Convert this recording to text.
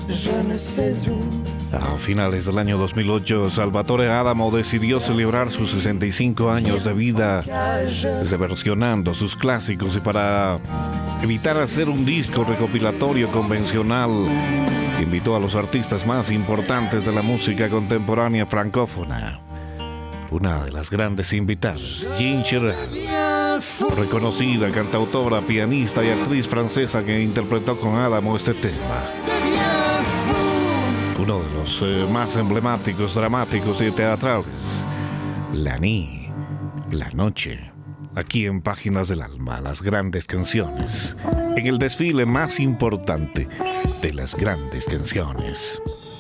A finales del año 2008, Salvatore Adamo decidió celebrar sus 65 años de vida reversionando sus clásicos, y para evitar hacer un disco recopilatorio convencional, invitó a los artistas más importantes de la música contemporánea francófona. Una de las grandes invitadas, Jean Chirac, reconocida cantautora, pianista y actriz francesa que interpretó con Adamo este tema. Uno de los más emblemáticos, dramáticos y teatrales, La Nuit, la noche. Aquí en Páginas del Alma, las grandes canciones, en el desfile más importante de las grandes canciones.